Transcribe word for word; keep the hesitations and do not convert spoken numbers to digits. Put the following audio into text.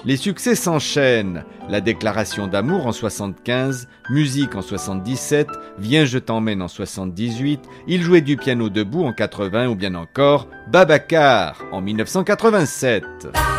Les succès s'enchaînent. La déclaration d'amour en soixante-quinze, Musique en soixante-dix-sept, Viens je t'emmène en soixante-dix-huit, Il jouait du piano debout en quatre-vingts ou bien encore Babacar en mille neuf cent quatre-vingt-sept.